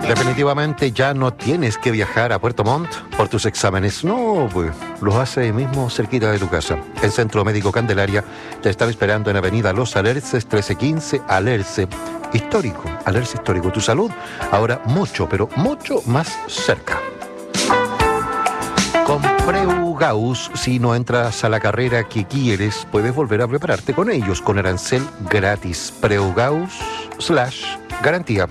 Definitivamente ya no tienes que viajar a Puerto Montt por tus exámenes. No, pues los haces ahí mismo cerquita de tu casa. El Centro Médico Candelaria te estaba esperando en Avenida Los Alerces, 1315, Alerce. Alerce histórico. Tu salud ahora mucho, pero mucho más cerca. Con Preugaus, si no entras a la carrera que quieres, puedes volver a prepararte con ellos, con arancel gratis. Preugaus/garantía.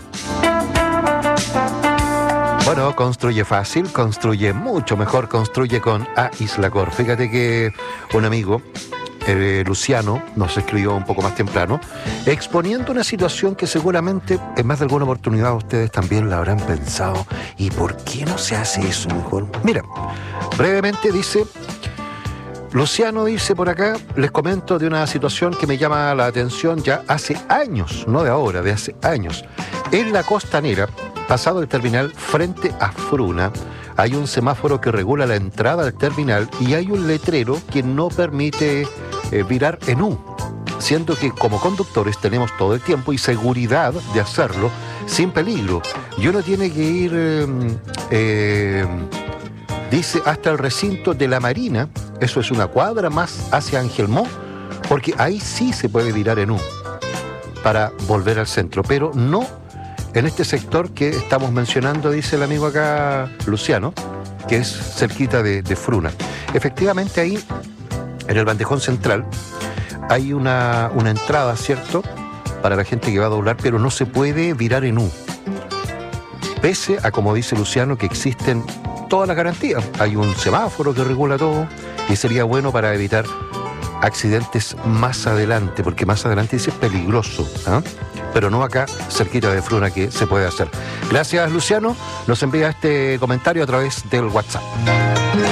Bueno, construye fácil, construye mucho mejor, construye con Aislacor. Fíjate que un amigo, Luciano, nos escribió un poco más temprano, exponiendo una situación que seguramente en más de alguna oportunidad ustedes también la habrán pensado. ¿Y por qué no se hace eso mejor? Mira, brevemente dice... Luciano dice por acá, les comento de una situación que me llama la atención ya hace años, no de ahora, de hace años. En la Costanera, pasado el terminal frente a Fruna, hay un semáforo que regula la entrada al terminal y hay un letrero que no permite virar en U, siendo que como conductores tenemos todo el tiempo y seguridad de hacerlo sin peligro. Y uno tiene que ir... dice hasta el recinto de la Marina, eso es una cuadra más hacia Angelmó, porque ahí sí se puede virar en U para volver al centro, pero no en este sector que estamos mencionando, dice el amigo acá Luciano, que es cerquita de Fruna. Efectivamente ahí, en el bandejón central, hay una entrada, ¿cierto?, para la gente que va a doblar, pero no se puede virar en U. Pese a, como dice Luciano, que existen todas las garantías. Hay un semáforo que regula todo y sería bueno para evitar accidentes más adelante, porque más adelante dice peligroso, ¿eh? Pero no acá, cerquita de Fruna, que se puede hacer. Gracias, Luciano. Nos envía este comentario a través del WhatsApp.